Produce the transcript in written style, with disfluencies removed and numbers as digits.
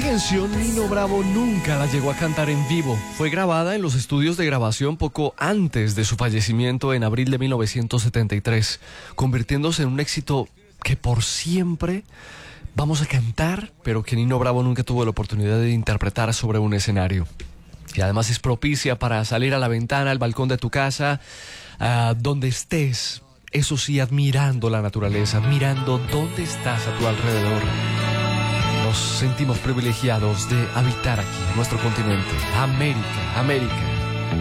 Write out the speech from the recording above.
canción Nino Bravo nunca la llegó a cantar en vivo. Fue grabada en los estudios de grabación poco antes de su fallecimiento en abril de 1973, convirtiéndose en un éxito que por siempre vamos a cantar, pero que Nino Bravo nunca tuvo la oportunidad de interpretar sobre un escenario. Y además es propicia para salir a la ventana, al balcón de tu casa, donde estés. Eso sí, admirando la naturaleza, admirando dónde estás a tu alrededor. Nos sentimos privilegiados de habitar aquí, en nuestro continente, América.